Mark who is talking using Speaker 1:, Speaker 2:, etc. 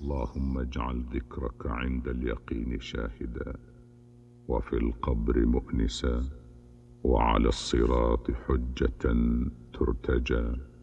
Speaker 1: اللهم اجعل ذكرك عند اليقين شاهدا، وفي القبر مؤنسا، وعلى الصراط حجة ترتجى.